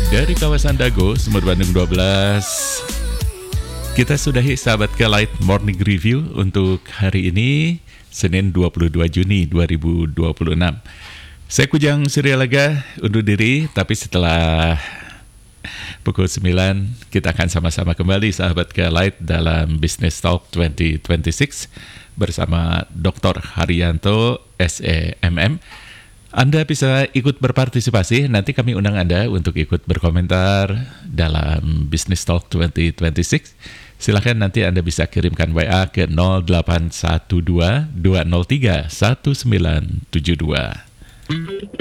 Dari kawasan Dago, Sumur Bandung 12, kita sudahi sahabat ke Light Morning Review untuk hari ini, Senin 22 Juni 2026. Saya Kujang Suryalaga undur diri, tapi setelah pukul 9 kita akan sama-sama kembali sahabat ke Light dalam Business Talk 2026 bersama Dr. Haryanto SEMM. Anda bisa ikut berpartisipasi, nanti kami undang Anda untuk ikut berkomentar dalam Business Talk 2026. Silakan nanti Anda bisa kirimkan WA ke 0812 203 1972.